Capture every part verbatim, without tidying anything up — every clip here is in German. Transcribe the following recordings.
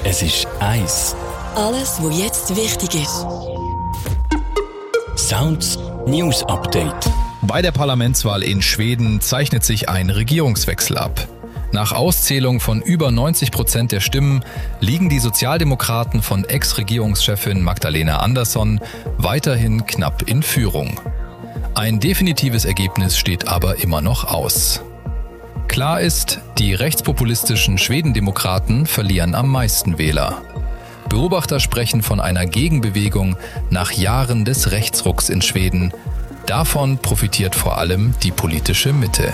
Es ist eins. Alles, was jetzt wichtig ist. Sounds News Update. Bei der Parlamentswahl in Schweden zeichnet sich ein Regierungswechsel ab. Nach Auszählung von über neunzig Prozent der Stimmen liegen die Sozialdemokraten von Ex-Regierungschefin Magdalena Andersson weiterhin knapp in Führung. Ein definitives Ergebnis steht aber immer noch aus. Klar ist, die rechtspopulistischen Schwedendemokraten verlieren am meisten Wähler. Beobachter sprechen von einer Gegenbewegung nach Jahren des Rechtsrucks in Schweden. Davon profitiert vor allem die politische Mitte.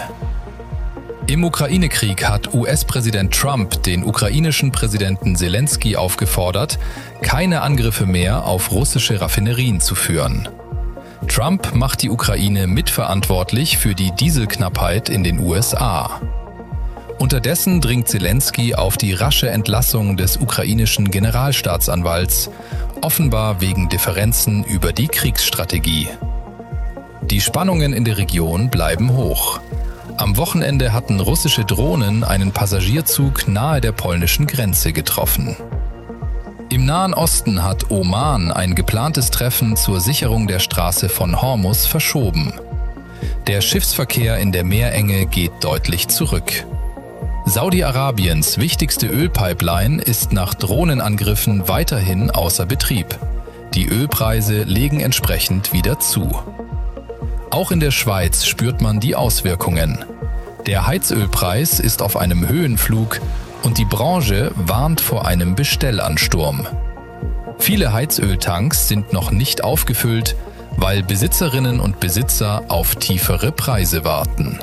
Im Ukraine-Krieg hat U S-Präsident Trump den ukrainischen Präsidenten Zelensky aufgefordert, keine Angriffe mehr auf russische Raffinerien zu führen. Trump macht die Ukraine mitverantwortlich für die Dieselknappheit in den U S A. Unterdessen dringt Zelensky auf die rasche Entlassung des ukrainischen Generalstaatsanwalts, offenbar wegen Differenzen über die Kriegsstrategie. Die Spannungen in der Region bleiben hoch. Am Wochenende hatten russische Drohnen einen Passagierzug nahe der polnischen Grenze getroffen. Im Nahen Osten hat Oman ein geplantes Treffen zur Sicherung der Straße von Hormuz verschoben. Der Schiffsverkehr in der Meerenge geht deutlich zurück. Saudi-Arabiens wichtigste Ölpipeline ist nach Drohnenangriffen weiterhin außer Betrieb. Die Ölpreise legen entsprechend wieder zu. Auch in der Schweiz spürt man die Auswirkungen. Der Heizölpreis ist auf einem Höhenflug und die Branche warnt vor einem Bestellansturm. Viele Heizöltanks sind noch nicht aufgefüllt, weil Besitzerinnen und Besitzer auf tiefere Preise warten.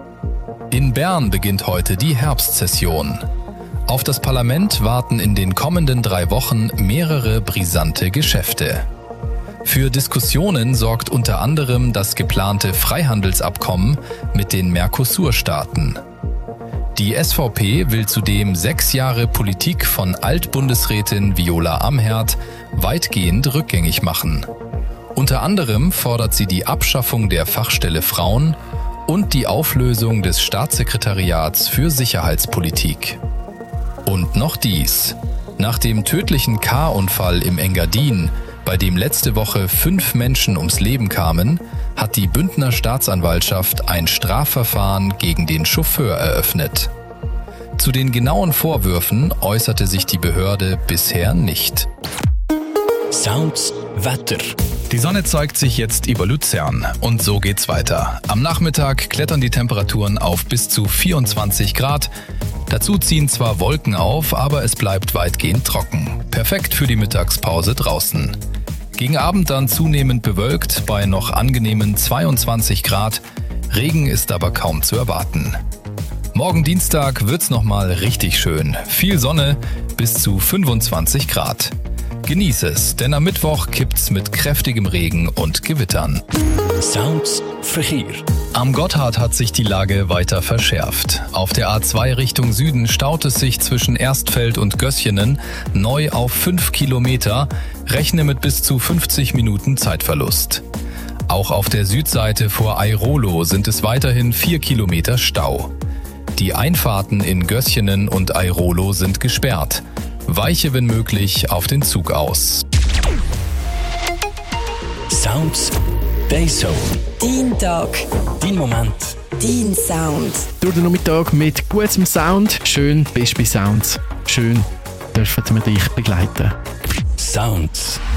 In Bern beginnt heute die Herbstsession. Auf das Parlament warten in den kommenden drei Wochen mehrere brisante Geschäfte. Für Diskussionen sorgt unter anderem das geplante Freihandelsabkommen mit den Mercosur-Staaten. Die S V P will zudem sechs Jahre Politik von Altbundesrätin Viola Amherd weitgehend rückgängig machen. Unter anderem fordert sie die Abschaffung der Fachstelle Frauen und die Auflösung des Staatssekretariats für Sicherheitspolitik. Und noch dies. Nach dem tödlichen Car-Unfall im Engadin, bei dem letzte Woche fünf Menschen ums Leben kamen, hat die Bündner Staatsanwaltschaft ein Strafverfahren gegen den Chauffeur eröffnet. Zu den genauen Vorwürfen äußerte sich die Behörde bisher nicht. Sounds Wetter. Die Sonne zeigt sich jetzt über Luzern und so geht's weiter. Am Nachmittag klettern die Temperaturen auf bis zu vierundzwanzig Grad. Dazu ziehen zwar Wolken auf, aber es bleibt weitgehend trocken. Perfekt für die Mittagspause draußen. Gegen Abend dann zunehmend bewölkt bei noch angenehmen zweiundzwanzig Grad. Regen ist aber kaum zu erwarten. Morgen Dienstag wird's nochmal richtig schön. Viel Sonne bis zu fünfundzwanzig Grad. Genieß es, denn am Mittwoch kippt's mit kräftigem Regen und Gewittern. Sounds Verkehr. Am Gotthard hat sich die Lage weiter verschärft. Auf der A zwei Richtung Süden staut es sich zwischen Erstfeld und Gößjenen neu auf fünf Kilometer. Rechne mit bis zu fünfzig Minuten Zeitverlust. Auch auf der Südseite vor Airolo sind es weiterhin vier Kilometer Stau. Die Einfahrten in Gößjenen und Airolo sind gesperrt. Weiche, wenn möglich, auf den Zug aus. Sounds Dayzone. Dein Tag. Dein Moment. Dein Sound. Durch den Nachmittag mit gutem Sound. Schön bist bei Sounds. Schön dürfen wir dich begleiten. Sounds.